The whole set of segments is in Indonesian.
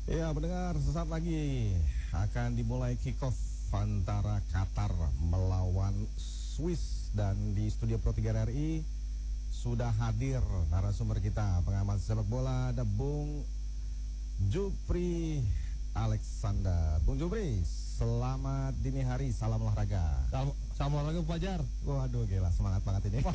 Ya, pendengar, sesaat lagi akan dimulai kick-off antara Qatar melawan Swiss, dan di studio Pro 3 RRI sudah hadir narasumber kita, pengamat sepak bola, ada Bung Jupri Alexander. Bung Jupri, selamat dini hari, salam olahraga. Salam olahraga Fajar. Waduh, gila, semangat banget ini.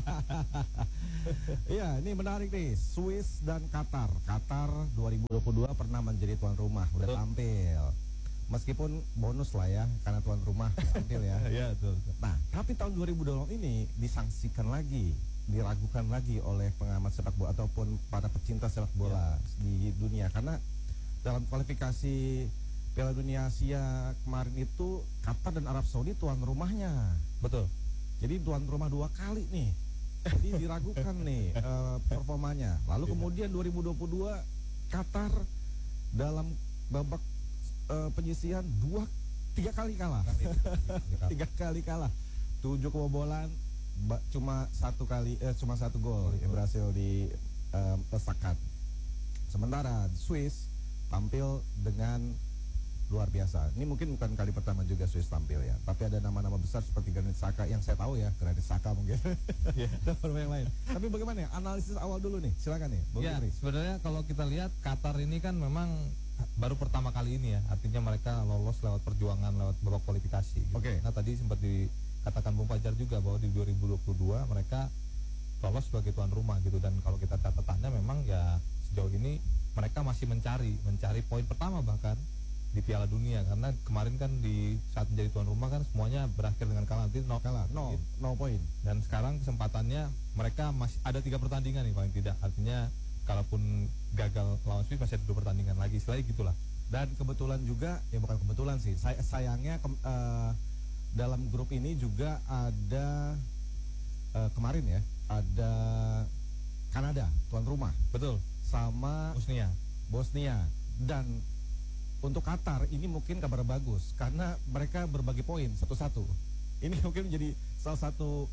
Iya, ini menarik nih, Swiss dan Qatar. Qatar 2022 pernah menjadi tuan rumah, udah tampil. Meskipun bonus lah ya, karena tuan rumah tampil ya. Iya, betul. Nah, tapi tahun 2020 ini disangsikan lagi, diragukan lagi oleh pengamat sepak bola ataupun para pecinta sepak bola di dunia, karena dalam kualifikasi Piala Dunia Asia kemarin itu Qatar dan Arab Saudi tuan rumahnya. Betul. Jadi tuan rumah 2 kali nih. Jadi diragukan nih performanya. Lalu kemudian 2022 Qatar dalam babak penyisihan 3 kali kalah. 3 kali kalah. 7 kebobolan, cuma 1 gol berhasil dipesakkan. Sementara Swiss tampil dengan luar biasa. Ini mungkin bukan kali pertama juga Swiss tampil ya, tapi ada nama-nama besar seperti Granit Xhaka yang saya tahu ya, Granit Xhaka mungkin. Dan yang lain. Tapi bagaimana ya? Analisis awal dulu nih, silakan nih, Bung Jupri. Sebenarnya kalau kita lihat Qatar ini kan memang baru pertama kali ini ya, artinya mereka lolos lewat perjuangan, lewat babak kualifikasi. Gitu. Oke. Nah tadi sempat dikatakan Bung Fajar juga bahwa di 2022 mereka lolos sebagai tuan rumah gitu, dan kalau kita catatannya memang ya sejauh ini mereka masih mencari poin pertama bahkan di Piala Dunia, karena kemarin kan di saat menjadi tuan rumah kan semuanya berakhir dengan kalah, nanti 0 poin. Dan sekarang kesempatannya mereka masih ada 3 pertandingan nih paling tidak, artinya kalaupun gagal lawan Swiss masih ada 2 pertandingan lagi, selain gitulah. Dan kebetulan juga, ya bukan kebetulan sih, sayangnya dalam grup ini juga ada kemarin ya, ada Kanada tuan rumah, betul, sama Bosnia. Dan untuk Qatar ini mungkin kabar bagus karena mereka berbagi poin 1-1. Ini mungkin menjadi salah satu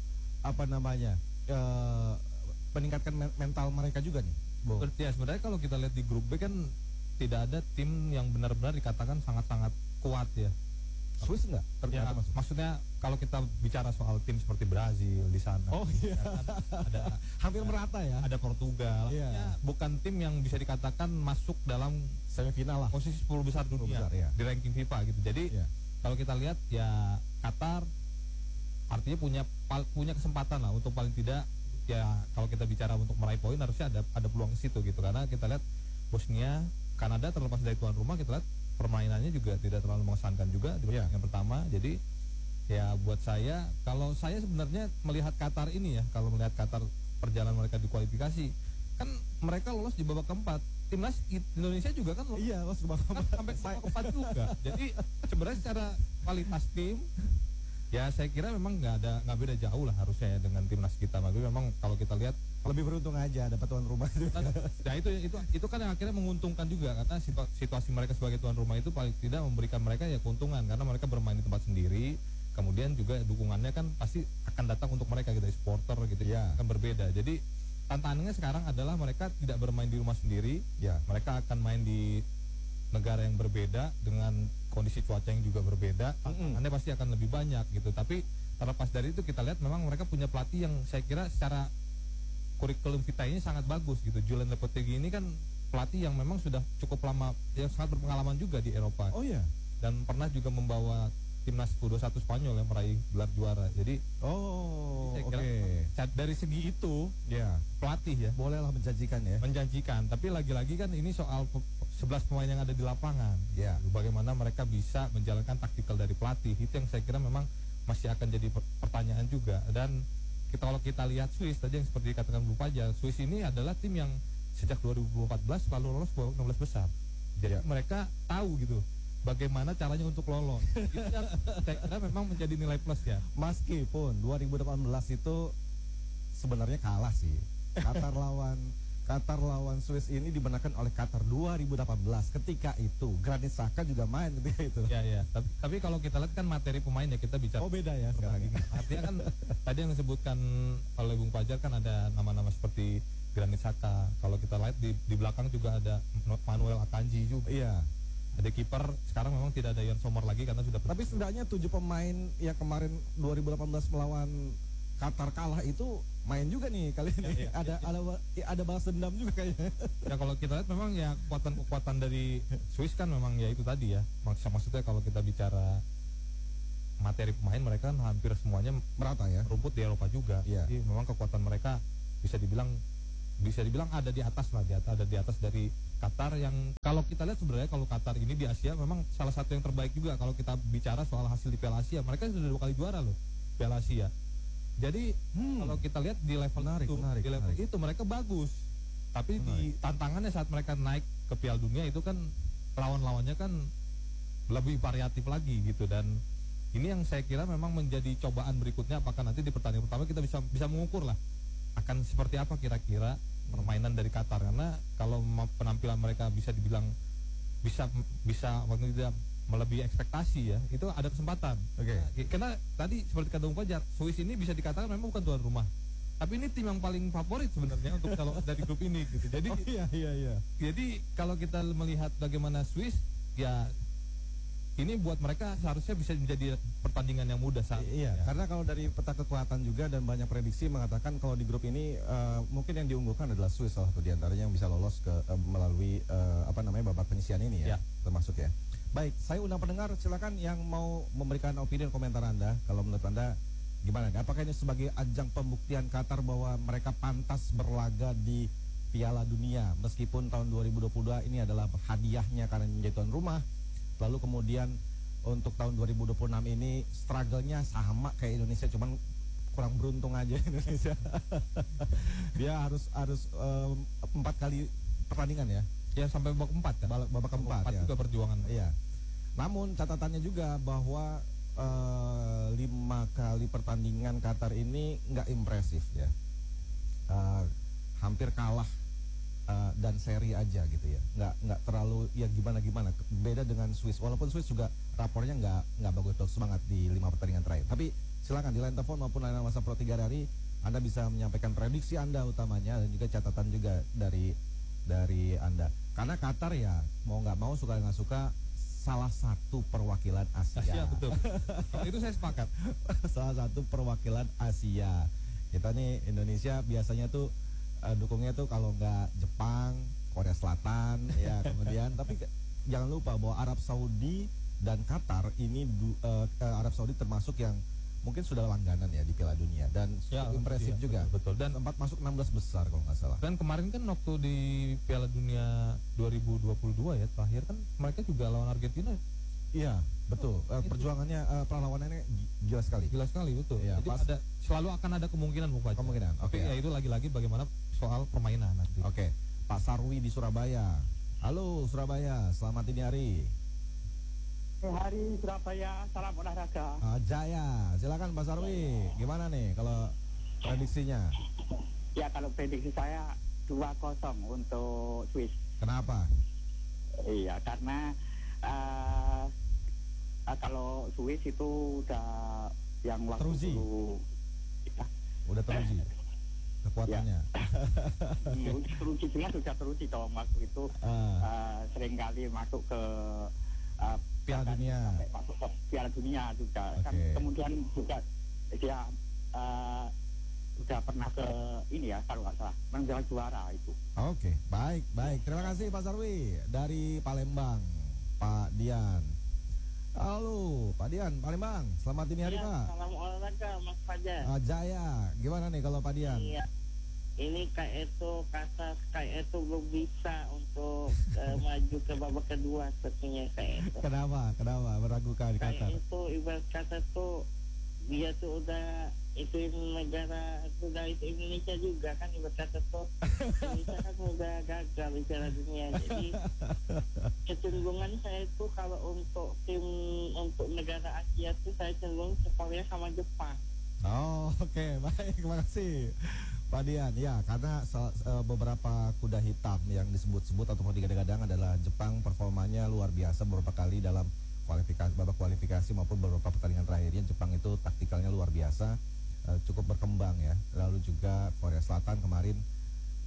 peningkatkan mental mereka juga nih, Bo. Ya sebenarnya kalau kita lihat di grup B kan tidak ada tim yang benar-benar dikatakan sangat-sangat kuat ya. Swiss enggak? Ya, maksudnya kalau kita bicara soal tim seperti Brazil di sana. Oh iya. Ya kan, ada hampir merata ya. Ada Portugal. Iya. Ya, bukan tim yang bisa dikatakan masuk dalam semifinal lah, posisi 10 besar dunia ya, di ranking FIFA gitu. Jadi kalau kita lihat ya Qatar artinya punya kesempatan lah untuk paling tidak ya, kalau kita bicara untuk meraih poin harusnya ada peluang ke situ gitu, karena kita lihat Bosnia, Kanada terlepas dari tuan rumah kita lihat permainannya juga tidak terlalu mengesankan juga di pertandingan pertama. Jadi ya buat saya, kalau saya sebenarnya melihat Qatar ini ya, kalau melihat Qatar perjalanan mereka di kualifikasi kan mereka lolos di babak keempat. Timnas Indonesia juga kan lolos ke babak sampai keempat juga. Jadi sebenarnya secara kualitas tim ya saya kira memang nggak beda jauh lah harusnya ya dengan timnas kita. Makanya memang kalau kita lihat lebih beruntung aja dapat tuan rumah juga. Nah itu kan yang akhirnya menguntungkan juga, karena situasi mereka sebagai tuan rumah itu paling tidak memberikan mereka ya keuntungan, karena mereka bermain di tempat sendiri. Kemudian juga dukungannya kan pasti akan datang untuk mereka gitu, supporter gitu ya, kan berbeda. Jadi tantangannya sekarang adalah mereka tidak bermain di rumah sendiri, ya mereka akan main di negara yang berbeda dengan kondisi cuaca yang juga berbeda. Tantangannya pasti akan lebih banyak gitu. Tapi terlepas dari itu kita lihat memang mereka punya pelatih yang saya kira secara kurikulum vitae ini sangat bagus gitu. Julen Lopetegui ini kan pelatih yang memang sudah cukup lama, yang sangat berpengalaman juga di Eropa. Oh iya. Dan pernah juga membawa timnas U21 Spanyol yang meraih gelar juara. Jadi dari segi itu ya pelatih ya bolehlah menjanjikan ya. Menjanjikan, tapi lagi-lagi kan ini soal 11 pemain yang ada di lapangan. Ya. Bagaimana mereka bisa menjalankan taktikal dari pelatih, itu yang saya kira memang masih akan jadi pertanyaan juga. Dan kalau kita lihat Swiss tadi yang seperti dikatakan Bu Fajar, Swiss ini adalah tim yang sejak 2014 selalu lolos ke 16 besar. Jadi mereka tahu gitu bagaimana caranya untuk lolos. Itu yang saya kira memang menjadi nilai plus ya. Meskipun 2018 itu sebenarnya kalah sih. Qatar lawan Swiss ini dimenangkan oleh Qatar 2018. Ketika itu Granit Xhaka juga main ketika itu. Ya. Tapi kalau kita lihat kan materi pemain ya, kita bicara. Oh beda ya sekarang. Artinya kan tadi yang disebutkan oleh Bung Fajar kan ada nama-nama seperti Granit Xhaka. Kalau kita lihat di belakang juga ada Manuel Akanji juga. Iya. Ada kiper, sekarang memang tidak ada Ian Sommer lagi karena sudah. Tapi setidaknya 7 pemain yang kemarin 2018 melawan Qatar kalah itu main juga nih kali ini. Ada balas dendam juga kayaknya. Ya kalau kita lihat memang ya kekuatan dari Swiss kan memang ya itu tadi ya. Maksudnya kalau kita bicara materi pemain, mereka kan hampir semuanya Merata ya. rumput di Eropa juga. Iya. Jadi memang kekuatan mereka bisa dibilang ada di atas lah, ada di atas dari Qatar yang kalau kita lihat sebenarnya kalau Qatar ini di Asia memang salah satu yang terbaik juga kalau kita bicara soal hasil di Piala Asia. Mereka sudah 2 kali juara loh Piala Asia. Jadi kalau kita lihat di level itu mereka bagus. Tapi di tantangannya saat mereka naik ke Piala Dunia itu kan lawan-lawannya kan lebih variatif lagi gitu, dan ini yang saya kira memang menjadi cobaan berikutnya, apakah nanti di pertandingan pertama kita bisa mengukur lah akan seperti apa kira-kira permainan dari Qatar, karena kalau penampilan mereka bisa dibilang bisa waktu itu melebihi ekspektasi ya, itu ada kesempatan. Oke. Karena tadi seperti kata Bung Fajar, Swiss ini bisa dikatakan memang bukan tuan rumah, tapi ini tim yang paling favorit sebenarnya untuk kalau dari grup ini gitu. Jadi iya. Jadi kalau kita melihat bagaimana Swiss, ya ini buat mereka seharusnya bisa menjadi pertandingan yang mudah saat Iya, karena kalau dari peta kekuatan juga dan banyak prediksi mengatakan kalau di grup ini mungkin yang diunggulkan adalah Swiss, salah satu diantaranya yang bisa lolos ke melalui babak penyisian ini ya, termasuk ya. Baik, saya undang pendengar, silakan yang mau memberikan opini dan komentar Anda. Kalau menurut Anda gimana? Apakah ini sebagai ajang pembuktian Qatar bahwa mereka pantas berlaga di Piala Dunia meskipun tahun 2022 ini adalah hadiahnya karena menjadi tuan rumah? Lalu kemudian untuk tahun 2026 ini struggle-nya sama kayak Indonesia, cuman kurang beruntung aja Indonesia. Dia harus 4 kali pertandingan ya. Ya sampai babak 4 kan. Babak keempat ya. Juga perjuangan. Iya. Namun catatannya juga bahwa 5 kali pertandingan Qatar ini nggak impresif ya. Hampir kalah dan seri aja gitu ya, nggak terlalu ya gimana beda dengan Swiss, walaupun Swiss juga rapornya nggak bagus semangat di 5 pertandingan terakhir. Tapi silakan di line telepon maupun layanan WhatsApp Pro 3 hari Anda bisa menyampaikan prediksi Anda utamanya dan juga catatan juga dari Anda, karena Qatar ya mau nggak mau suka nggak suka salah satu perwakilan Asia. Betul. Kalau itu saya sepakat. Salah satu perwakilan Asia. Kita nih Indonesia biasanya tuh dukungnya tuh kalau nggak Jepang, Korea Selatan ya kemudian tapi jangan lupa bahwa Arab Saudi dan Qatar ini Arab Saudi termasuk yang mungkin sudah langganan ya di Piala Dunia dan impresif juga. Betul. Dan sempat masuk 16 besar kalau nggak salah. Dan kemarin kan waktu di Piala Dunia 2022 ya terakhir kan mereka juga lawan Argentina. Iya, betul. Perjuangannya perlawanannya gila sekali. Gila sekali, betul. Ya, jadi selalu akan ada kemungkinan Bung Fajar. Kemungkinan. Tapi ya itu lagi-lagi bagaimana soal permainan nanti. Oke. Pak Sarwi di Surabaya. Halo Surabaya, selamat dini hari. Hari Surabaya, salam olahraga. Jaya, silakan Pak Sarwi. Gimana nih kalau prediksinya? Ya kalau prediksi saya 2-0 untuk Swiss. Kenapa? Iya karena kalau Swiss itu udah yang waktu teruji. Udah teruji kekuatannya. Teruji jelas sudah teruji dong waktu itu seringkali masuk ke Piala Dunia. Masuk ke Piala Dunia juga. Okay. Kan kemudian juga dia sudah pernah ke ini ya kalau nggak salah menjual juara itu. Oke, baik. Terima kasih Pak Sarwi dari Palembang, Pak Dian. Halo, Pak Dian, Palembang. Selamat dini hari, Pak. Salam olahraga, Mas Fajar. Jaya, gimana nih kalau Pak Dian? Iya. Ini kayak itu belum bisa untuk maju ke babak kedua sepertinya kayak itu. Kenapa meragukan di Qatar? Kayak itu ibarat kata tuh dia tuh udah itu negara sudah itu Indonesia juga kan ibarat kata tuh Indonesia kan udah gagal di Piala Dunia. Jadi kecenderungan saya itu kalau untuk tim untuk negara Asia tuh saya cenderung Korea sama Jepang. Oh, oke, baik, terima kasih Pak Dian. Ya, karena beberapa kuda hitam yang disebut-sebut ataupun digadang-gadang adalah Jepang, performanya luar biasa beberapa kali dalam babak kualifikasi maupun beberapa pertandingan terakhirnya. Jepang itu taktikalnya luar biasa, cukup berkembang ya. Lalu juga Korea Selatan kemarin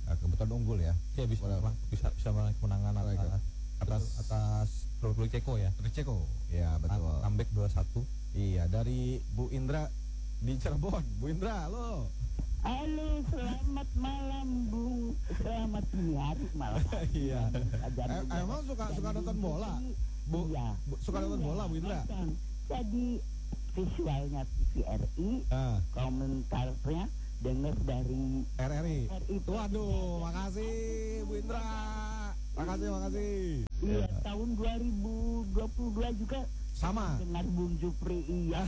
kebetulan unggul ya. Ya bisa Walaupun- bisa meraih kemenangan Meraih atas Republik Ceko ya. Ceko. Ya betul. Comeback 2-1. Iya, dari Bu Indra di Cirebon. Bu Indra, halo. Halo, selamat malam Bung. Selamat dini hari malam. Iya. Ajar juga. Emang suka Jadi, nonton bola? Bu, Iya. suka nonton bola, Bu Indra? nonton. Jadi visualnya TVRI, Ah, komentarnya dengar dari RRI. RRI. Waduh, makasih Bu Indra. Makasih. Iya, tahun 2022 juga Sama. dengar Bung Jupri. Iya.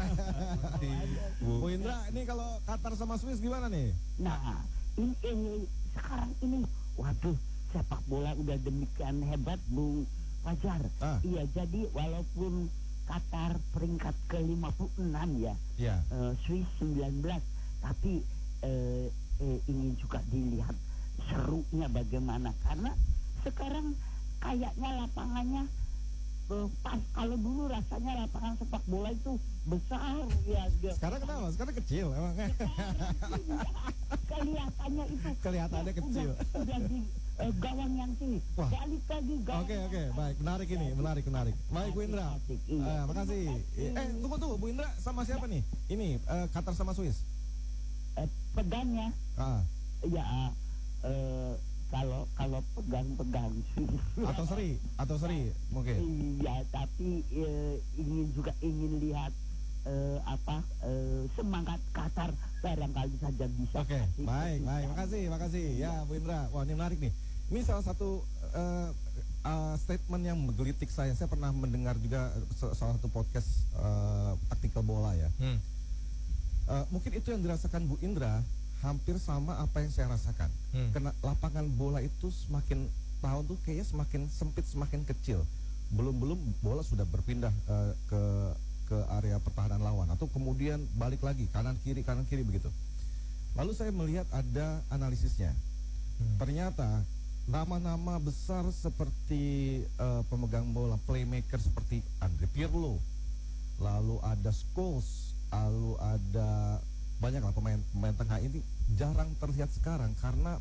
Bu Indra, ini kalau Qatar sama Swiss gimana nih? Nah, ini sekarang ini, waduh, sepak bola udah demikian hebat, Bung Fajar. Ah. Iya, jadi walaupun Qatar peringkat ke-56 ya, Iya. Swiss 19, tapi ingin juga dilihat serunya bagaimana, karena sekarang kayaknya lapangannya pas. Kalau dulu rasanya lapangan sepak bola itu besar ya. Sekarang kenapa? Sekarang kecil emangnya. Kelihatannya itu Kelihatannya kecil. udah di gawang yang sini. Wah. Balik lagi gawang. Oke, baik. Menarik ini, menarik. Baik Bu Indra. Asik, iya. Makasih. Tunggu, Bu Indra sama siapa nih? Ini Qatar sama Swiss. Pedangnya Ah, ya kalau pegang sih. atau seri mungkin. Iya, tapi ingin lihat semangat Qatar, barangkali saja bisa. Oke, baik. Makasih. Ya, Bu Indra. Wah, ini menarik nih. Ini salah satu statement yang menggelitik saya. Saya pernah mendengar juga salah satu podcast taktikal bola ya. Mungkin itu yang dirasakan Bu Indra hampir sama apa yang saya rasakan. Karena lapangan bola itu semakin tahun tuh kayaknya semakin sempit, semakin kecil. Belum bola sudah berpindah ke area pertahanan lawan atau kemudian balik lagi kanan kiri begitu. Lalu saya melihat ada analisisnya. Ternyata nama-nama besar seperti pemegang bola, playmaker seperti Andre Pirlo, lalu ada Scholes, lalu ada banyaklah pemain tengah ini jarang terlihat sekarang karena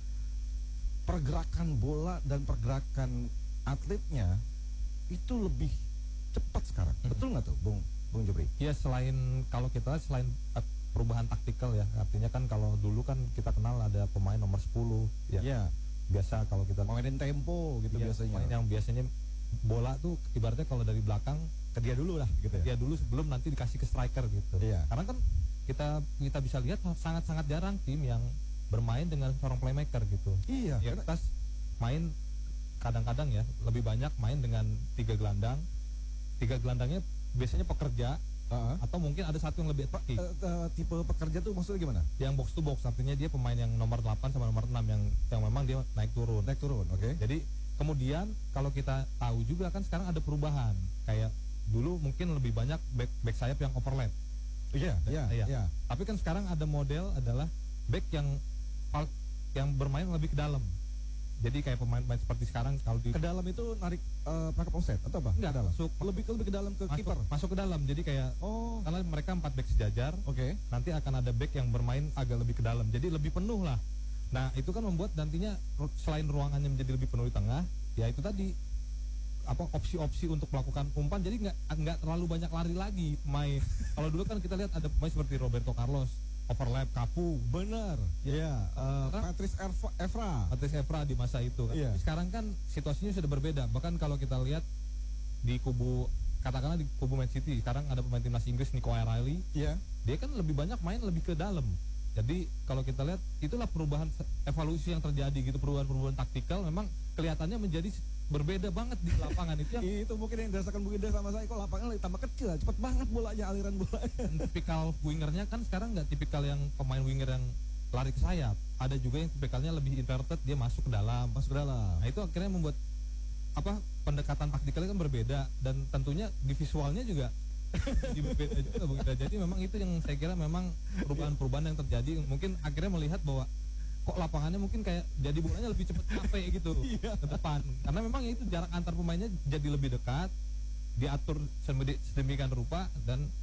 pergerakan bola dan pergerakan atletnya itu lebih cepat sekarang. Betul nggak tuh, Bung Jupri? Ya kalau kita selain perubahan taktikal ya, artinya kan kalau dulu kan kita kenal ada pemain nomor 10 ya. Iya. Biasa kalau kita Mainin tempo gitu ya, biasanya. pemain yang biasanya bola tuh ibaratnya kalau dari belakang Ke dia dulu lah gitu ya. dia dulu sebelum nanti dikasih ke striker gitu. Iya. Karena kan kita bisa lihat sangat-sangat jarang tim yang bermain dengan seorang playmaker gitu. Iya. Ya, kita main kadang-kadang ya lebih banyak main dengan 3 gelandang. 3 gelandangnya biasanya pekerja atau mungkin ada satu yang lebih efektif. Tipe pekerja tuh maksudnya gimana? Yang box to box, artinya dia pemain yang nomor 8 sama nomor 6 yang memang dia naik turun. Oke. Jadi kemudian kalau kita tahu juga kan sekarang ada perubahan. Kayak dulu mungkin lebih banyak back sayap yang overlap. Iya. Tapi kan sekarang ada model adalah back yang bermain lebih ke dalam. Jadi kayak pemain-pemain seperti sekarang kalau di Ke dalam itu narik pakai offset atau apa? enggak, dalam. masuk Lebih ke dalam ke kiper. masuk ke dalam. Jadi kayak karena mereka 4 back sejajar, Oke. nanti akan ada back yang bermain agak lebih ke dalam. Jadi lebih penuh lah. Nah, itu kan membuat nantinya selain ruangannya menjadi lebih penuh di tengah, ya itu tadi opsi-opsi untuk melakukan umpan, jadi nggak terlalu banyak lari lagi main. Kalau dulu kan kita lihat ada pemain seperti Roberto Carlos, overlap, Cafu, Benar. Iya. Patrice Evra di masa itu kan. Iya. Tapi sekarang kan situasinya sudah berbeda. Bahkan kalau kita lihat di kubu katakanlah di kubu Man City, sekarang ada pemain timnas Inggris Nico Riley. Iya. Dia kan lebih banyak main lebih ke dalam. Jadi kalau kita lihat itulah perubahan evaluasi yang terjadi gitu, perubahan taktikal memang kelihatannya menjadi berbeda banget di lapangan itu yang Itu mungkin yang dirasakan Bu Indra sama saya, kok lapangan lebih tambah kecil lah, cepet banget bolanya, aliran bolanya. tipikal wingernya kan sekarang nggak tipikal yang pemain winger yang lari ke sayap. Ada juga yang tipikalnya lebih inverted, dia masuk ke dalam. Nah itu akhirnya membuat pendekatan taktikalnya kan berbeda, dan tentunya di visualnya juga jadi berbeda juga begitu. Jadi memang itu yang saya kira memang perubahan-perubahan yang terjadi, mungkin akhirnya melihat bahwa kok lapangannya mungkin kayak jadi bolanya lebih cepat sampai gitu ke depan, karena memang itu jarak antar pemainnya jadi lebih dekat, diatur sedemikian rupa, dan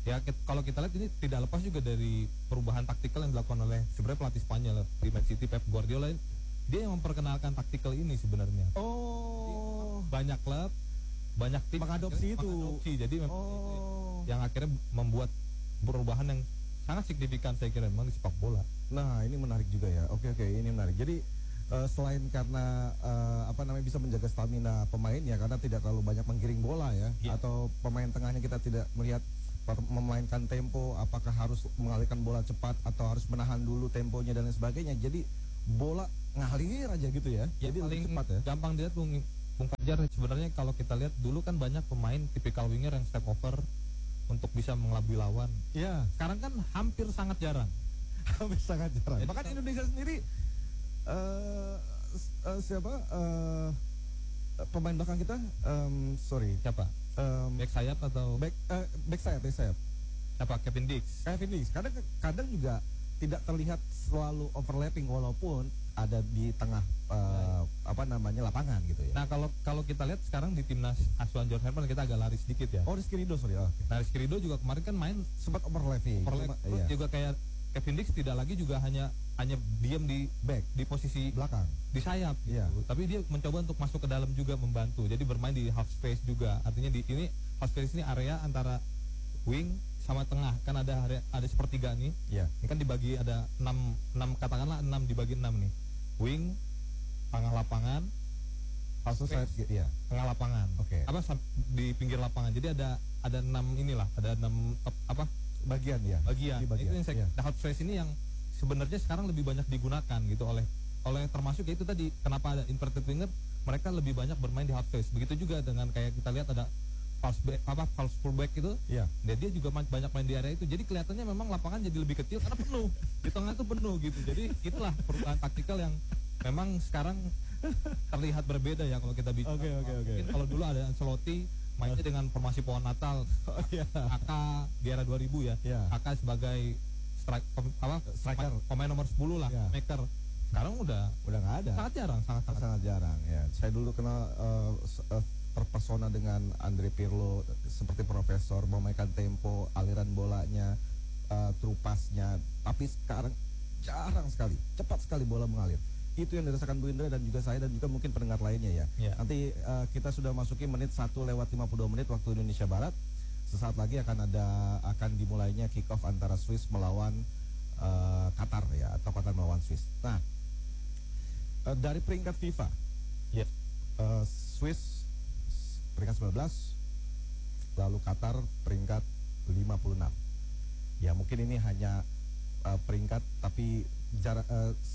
Ya kalau kita lihat ini tidak lepas juga dari perubahan taktikal yang dilakukan oleh sebenarnya pelatih Spanyol di Man City, Pep Guardiola. Dia yang memperkenalkan taktikal ini sebenarnya. Oh, Banyak klub, banyak tim mengadopsi itu. Jadi memang yang akhirnya membuat perubahan yang sangat signifikan saya kira memang di sepak bola. Nah, ini menarik juga ya. Oke, ini menarik. Jadi selain karena bisa menjaga stamina pemain ya, karena tidak terlalu banyak menggiring bola ya, atau pemain tengahnya kita tidak melihat memainkan tempo, apakah harus mengalihkan bola cepat atau harus menahan dulu temponya dan lain sebagainya. Jadi bola ngalir aja gitu ya. Jadi paling lebih cepat ya. gampang dilihat Bung Fajar, sebenarnya kalau kita lihat dulu kan banyak pemain tipikal winger yang step over untuk bisa mengelabui lawan. Iya. Sekarang kan hampir sangat jarang. Hampir sangat jarang. Jadi Bahkan Indonesia sendiri pemain belakang kita Siapa? Back sayap atau back sayap. siapa? Kevin Dix. Kadang juga tidak terlihat selalu overlapping walaupun ada di tengah lapangan gitu ya. Nah kalau kita lihat sekarang di timnas asuhan George Herman kita agak lari sedikit ya. Oh, Rizky Ridho, sorry. Oke. Nah Rizky Ridho juga kemarin kan main Sempat overlapping. terus juga kayak Kevin Dix tidak lagi juga hanya diam di Back di posisi belakang. di sayap gitu. Iya. Tapi dia mencoba untuk masuk ke dalam juga membantu. Jadi bermain di half space juga. Artinya di ini half space ini area antara wing sama tengah. Kan ada sepertiga nih. Iya. Ini kan dibagi ada 6 katakanlah 6 dibagi 6 nih. Wing, tengah lapangan, half space, Iya. tengah lapangan. Oke. Di pinggir lapangan. Jadi ada 6 inilah, ada 6 Bagian ya. bagian. Di bagian. Itu yang Iya. half space ini yang sebenarnya sekarang lebih banyak digunakan gitu oleh termasuk ya itu tadi kenapa ada inverted winger, mereka lebih banyak bermain di half space. Begitu juga dengan kayak kita lihat ada false fullback itu. Iya. Dan dia juga banyak main di area itu. Jadi kelihatannya memang lapangan jadi lebih kecil karena penuh. Di tengah itu penuh gitu. Jadi itulah perubahan taktikal yang memang sekarang terlihat berbeda ya kalau kita bicara. Oke. Mungkin kalau dulu ada Ancelotti mainnya dengan formasi pohon Natal. AK di era 2000 ya. Iya. AK sebagai Striker. pemain nomor 10 lah, Iya. maker. Sekarang udah Udah nggak ada. sangat jarang, sangat Sangat jarang ya. Saya dulu kenal terpesona dengan Andre Pirlo seperti profesor, memainkan tempo, aliran bolanya, through pass-nya. Tapi sekarang jarang sekali, cepat sekali bola mengalir. Itu yang dirasakan Bu Indra dan juga saya dan juga mungkin pendengar lainnya ya. Iya. Nanti kita sudah masuki menit 1:52 waktu Indonesia Barat. Sesaat lagi akan dimulainya kick off antara Swiss melawan Qatar ya, atau Qatar melawan Swiss. Nah, dari peringkat FIFA, Iya. Swiss peringkat 19, lalu Qatar peringkat 56. Ya mungkin ini hanya peringkat, tapi jarak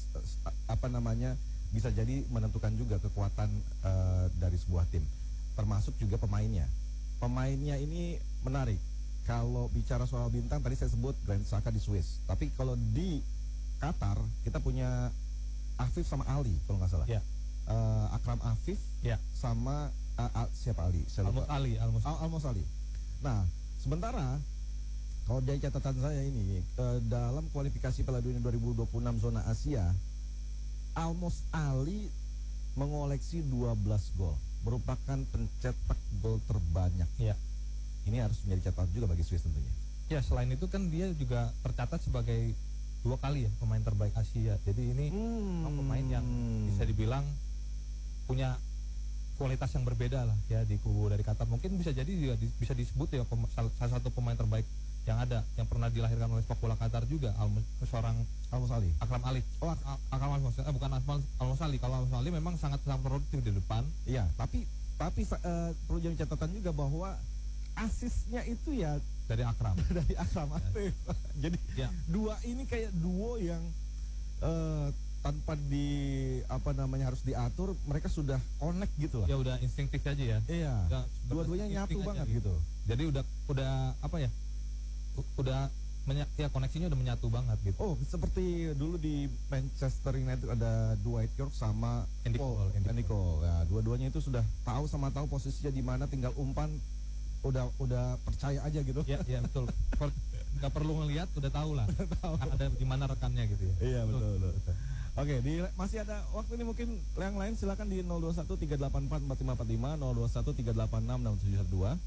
bisa jadi menentukan juga kekuatan dari sebuah tim, termasuk juga pemainnya. Pemainnya ini menarik. Kalau bicara soal bintang tadi saya sebut Granit Xhaka di Swiss, tapi kalau di Qatar kita punya Afif sama Ali kalau nggak salah. Ya. Akram Afif Ya. sama siapa Ali? Saya lupa. Almos Ali. Nah, sementara kalau dari catatan saya ini dalam kualifikasi Piala Dunia 2026 zona Asia, Almos Ali mengoleksi 12 gol, merupakan pencetak gol terbanyak. Ya. Ini harus menjadi catatan juga bagi Swiss tentunya. Ya, selain itu kan dia juga tercatat sebagai 2 kali ya pemain terbaik Asia. Jadi ini pemain yang bisa dibilang punya kualitas yang berbeda lah ya di kubu dari Qatar. Mungkin bisa jadi juga bisa disebut ya salah satu pemain terbaik yang ada, yang pernah dilahirkan oleh sepak bola Qatar juga, seorang Almos Ali. Akram Ali. Akram Ali bukan Almos Ali. Kalau Almos Ali memang sangat produktif di depan. Iya, tapi perlu jadi catatan juga bahwa asisnya itu ya dari Akram. dari Akram Afif. Jadi Ya. dua ini kayak duo yang tanpa harus diatur, mereka sudah connect gitu lah. Ya udah instinktif aja ya. Iya. Udah, Dua-duanya nyatu insting banget aja gitu. Jadi udah apa ya? Koneksinya udah menyatu banget gitu. Oh, seperti dulu di Manchester United ada Dwight York sama Andy Cole. Ya, dua-duanya itu sudah tahu posisinya di mana, tinggal umpan udah percaya aja gitu. Ya betul. Nggak perlu ngelihat udah tahu lah. Ada di mana rekannya gitu ya. Iya, betul. Oke, masih ada waktu ini, mungkin yang lain silakan di 021 384 4545, 021 386 6712.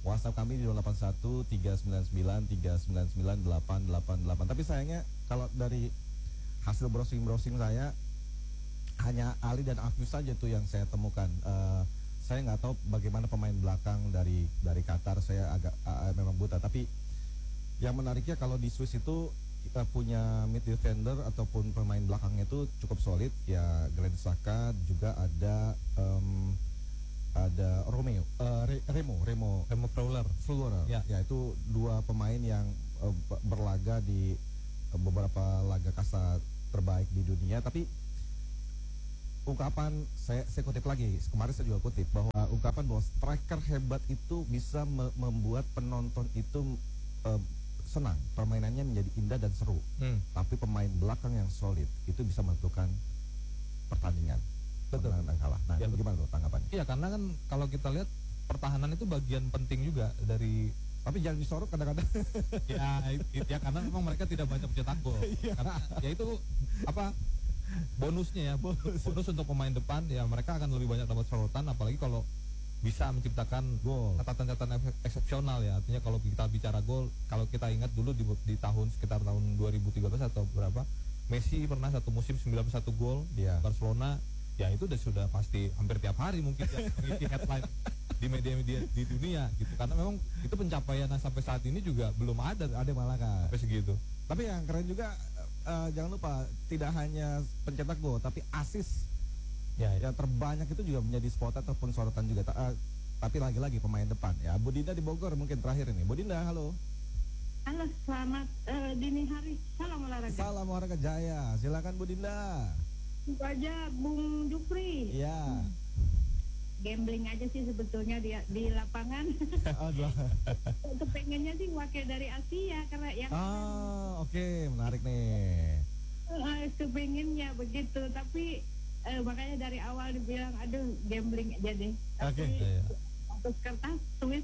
WhatsApp kami di 081 399 399 888. Tapi sayangnya kalau dari hasil browsing saya hanya Ali dan Afif saja tuh yang saya temukan. Saya nggak tahu bagaimana pemain belakang dari Qatar. Saya agak memang buta. Tapi yang menariknya kalau di Swiss itu kita punya mid defender ataupun pemain belakangnya itu cukup solid. Ya Granit Xhaka, juga ada Remo Freuler. Ya. Ya, itu dua pemain yang berlaga di beberapa laga kasta terbaik di dunia. Tapi ungkapan saya kutip lagi, kemarin saya juga kutip bahwa ungkapan bahwa striker hebat itu bisa membuat penonton itu senang, permainannya menjadi indah dan seru. Tapi pemain belakang yang solid itu bisa menentukan pertandingan. Betul. Menang dan kalah. Nah, Ya, itu gimana tuh tanggapannya? Iya, karena kan kalau kita lihat pertahanan itu bagian penting juga dari Tapi jangan disorot kadang-kadang. ya karena memang mereka tidak banyak mencetak gol. Karena ya itu apa bonusnya ya, bonus untuk pemain depan ya, mereka akan lebih banyak dapat sorotan, apalagi kalau bisa menciptakan Gol. catatan-catatan eksepsional ya. Artinya kalau kita bicara gol, kalau kita ingat dulu di tahun sekitar tahun 2013 atau berapa, Messi pernah satu musim 91 gol Iya. Barcelona. Ya itu sudah pasti hampir tiap hari mungkin ya, mengisi headline di media-media di dunia gitu. Karena memang itu pencapaian sampai saat ini juga belum ada Malah Kak. sampai segitu. Tapi yang keren juga jangan lupa tidak hanya pencetak gol tapi assist Ya, yang terbanyak itu juga menjadi spot ataupun sorotan juga. Tapi lagi-lagi pemain depan ya. Bu Dinda di Bogor mungkin terakhir ini. Bu Dinda, halo. Halo, selamat dini hari. Salam olahraga. Salam olahraga Jaya. Silakan Bu Dinda. Itu aja Bung Jupri. Iya. Gambling aja sih sebetulnya di lapangan. Aduh. Kepengennya sih wakil dari Asia karena yang Oke, menarik nih. kepengennya begitu. Tapi makanya dari awal dibilang aduh gambling aja deh. Oke. Tapi atas kertas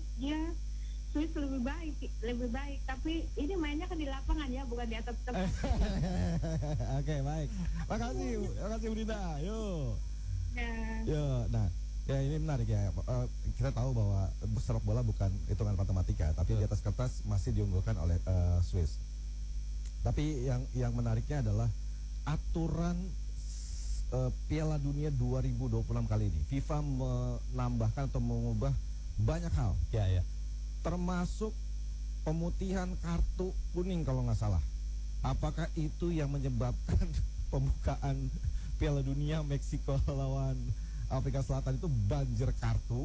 Swiss lebih baik. Tapi ini mainnya kan di lapangan ya, bukan di atas kertas. Oke, baik. Makasih Bu Dinda. Yuk. Ya. Yuk. Nah, ya ini menarik ya. Kita tahu bahwa sepak bola bukan hitungan matematika, tapi di atas kertas masih diunggulkan oleh Swiss. Tapi yang menariknya adalah aturan Piala Dunia 2026 kali ini. FIFA menambahkan atau mengubah banyak hal. ya. Termasuk pemutihan kartu kuning kalau nggak salah. Apakah itu yang menyebabkan pembukaan Piala Dunia Meksiko lawan Afrika Selatan itu banjir kartu,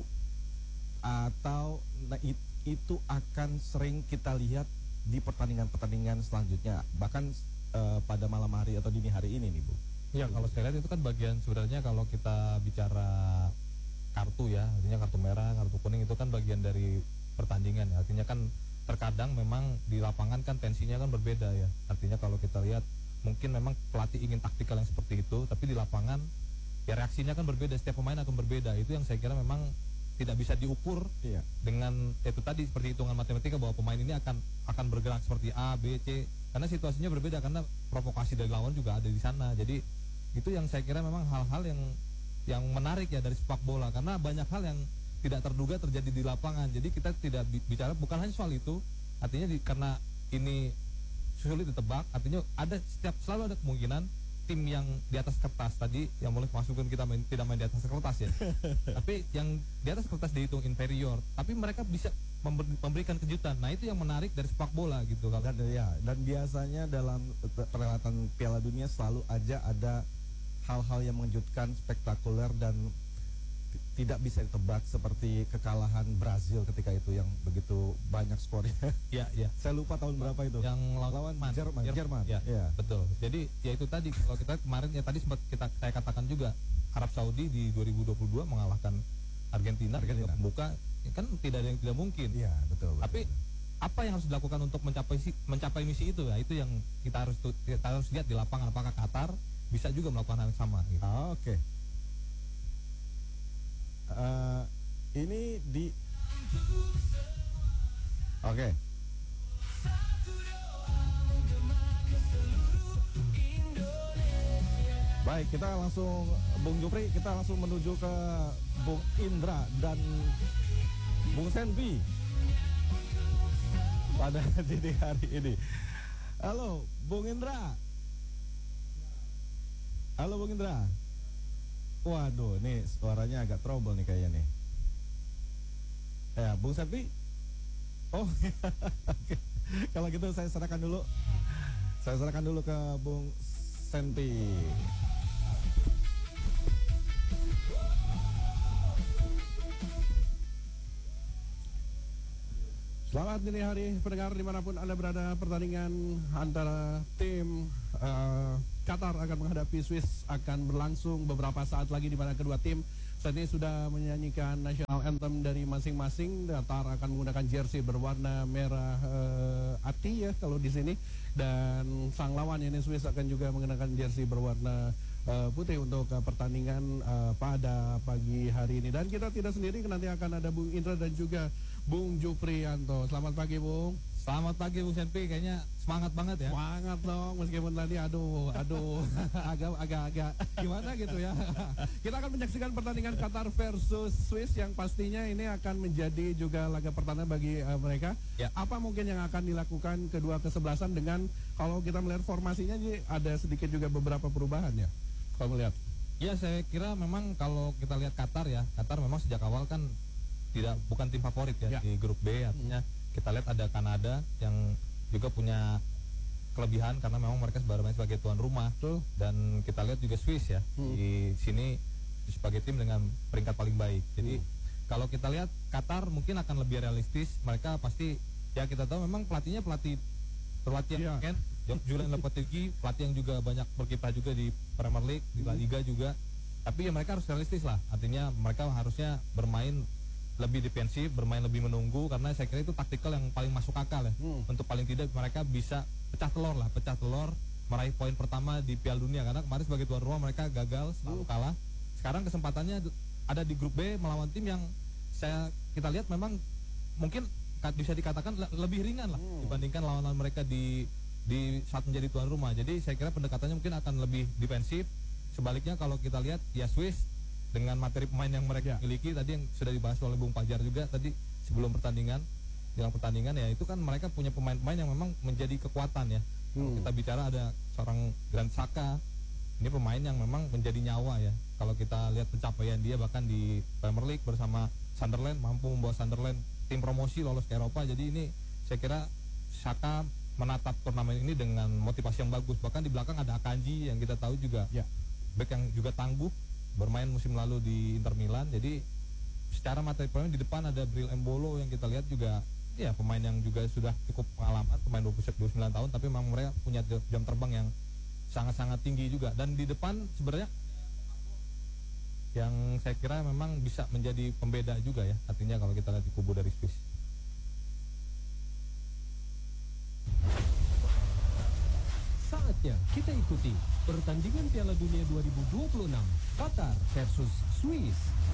atau itu akan sering kita lihat di pertandingan-pertandingan selanjutnya, bahkan pada malam hari atau dini hari ini nih Bu? Ya, kalau saya lihat itu kan bagian sebenarnya kalau kita bicara kartu ya, artinya kartu merah, kartu kuning itu kan bagian dari pertandingan ya. Artinya kan terkadang memang di lapangan kan tensinya kan berbeda ya. Artinya kalau kita lihat mungkin memang pelatih ingin taktikal yang seperti itu, tapi di lapangan ya reaksinya kan berbeda, setiap pemain akan berbeda. Itu yang saya kira memang tidak bisa diukur dengan itu tadi seperti hitungan matematika bahwa pemain ini akan bergerak seperti A, B, C, karena situasinya berbeda, karena provokasi dari lawan juga ada di sana. Jadi itu yang saya kira memang hal-hal yang menarik ya dari sepak bola, karena banyak hal yang tidak terduga terjadi di lapangan. Jadi kita tidak bicara bukan hanya soal itu, artinya karena ini sulit ditebak, artinya selalu ada kemungkinan tim yang di atas kertas tadi yang boleh masukkan kita tidak main di atas kertas ya. Tapi yang di atas kertas dihitung inferior, tapi mereka bisa memberikan kejutan. Nah, itu yang menarik dari sepak bola gitu kan. Dan biasanya dalam perhelatan Piala Dunia selalu aja ada hal-hal yang mengejutkan, spektakuler dan tidak bisa ditebak, seperti kekalahan Brazil ketika itu yang begitu banyak skornya. Ya. Saya lupa tahun berapa itu. Yang lawan Jerman. Ya, betul. Jadi ya itu tadi kalau kita kemarin ya tadi sempat saya katakan juga Arab Saudi di 2022 mengalahkan Argentina. Pembuka ya kan tidak ada yang tidak mungkin. Iya, betul. Tapi apa yang harus dilakukan untuk mencapai misi itu ya, itu yang kita harus lihat di lapangan, apakah Qatar bisa juga melakukan hal yang sama gitu. Oke. Ini di Oke. Baik, kita langsung Bung Jupri, kita langsung menuju ke Bung Indra dan Bung Senbi. pada dini hari ini. Halo, Bung Indra. Halo, Bung Indra. Waduh, nih suaranya agak trouble nih kayaknya nih. Ya, Bung Septi. Oh, oke. Kalau gitu saya serahkan dulu. Saya serahkan dulu ke Bung Senti. Selamat dini hari pendengar dimanapun Anda berada. Pertandingan antara tim Qatar akan menghadapi Swiss akan berlangsung beberapa saat lagi, di mana kedua tim saat ini sudah menyanyikan national anthem dari masing-masing. Qatar akan menggunakan jersey berwarna merah ati ya kalau di sini, dan sang lawan ini Swiss akan juga menggunakan jersey berwarna putih untuk pertandingan pada pagi hari ini. Dan kita tidak sendiri, nanti akan ada Bung Indra dan juga Bung Juprianto. Selamat pagi, Bung. Selamat pagi Bung Senpi, kayaknya semangat banget ya. Semangat dong, meskipun tadi aduh agak gimana gitu ya. Kita akan menyaksikan pertandingan Qatar versus Swiss yang pastinya ini akan menjadi juga laga pertama bagi mereka. Ya. Apa mungkin yang akan dilakukan kedua kesebelasan, dengan kalau kita melihat formasinya ini ada sedikit juga beberapa perubahan ya. Kalau melihat. Ya, saya kira memang kalau kita lihat Qatar ya, Qatar memang sejak awal kan bukan tim favorit ya, Ya. di grup B. Artinya kita lihat ada Kanada yang juga punya kelebihan karena memang mereka bermain sebagai tuan rumah. Betul. Dan kita lihat juga Swiss ya di sini sebagai tim dengan peringkat paling baik. Jadi kalau kita lihat Qatar mungkin akan lebih realistis. Mereka pasti ya, kita tahu memang pelatihnya pelatih Iya. kan Julian Lopetegui, pelatih yang juga banyak berkiprah juga di Premier League, di La Liga juga. Tapi ya mereka harus realistis lah. Artinya mereka harusnya bermain lebih defensif, bermain lebih menunggu, karena saya kira itu taktikal yang paling masuk akal ya. Untuk paling tidak mereka bisa pecah telur, meraih poin pertama di Piala Dunia, karena kemarin sebagai tuan rumah mereka gagal, selalu kalah. Sekarang kesempatannya ada di grup B melawan tim yang kita lihat memang mungkin bisa dikatakan lebih ringan lah dibandingkan lawan mereka di saat menjadi tuan rumah. Jadi saya kira pendekatannya mungkin akan lebih defensif. Sebaliknya kalau kita lihat ya Swiss dengan materi pemain yang mereka miliki tadi yang sudah dibahas oleh Bung Fajar juga tadi sebelum pertandingan, jelang pertandingan, ya itu kan mereka punya pemain-pemain yang memang menjadi kekuatan ya. Kalau kita bicara ada seorang Granit Xhaka, ini pemain yang memang menjadi nyawa ya. Kalau kita lihat pencapaian dia bahkan di Premier League bersama Sunderland, mampu membawa Sunderland tim promosi lolos ke Eropa. Jadi ini saya kira Xhaka menatap turnamen ini dengan motivasi yang bagus. Bahkan di belakang ada Akanji yang kita tahu juga bek yang juga tangguh, bermain musim lalu di Inter Milan. Jadi secara materi pemain di depan ada Bril Embolo yang kita lihat juga ya pemain yang juga sudah cukup pengalaman, pemain 29 tahun, tapi memang mereka punya jam terbang yang sangat-sangat tinggi juga. Dan di depan sebenarnya yang saya kira memang bisa menjadi pembeda juga ya, artinya kalau kita lihat di kubu dari Swiss. Saatnya kita ikuti pertandingan Piala Dunia 2026 Qatar versus Swiss.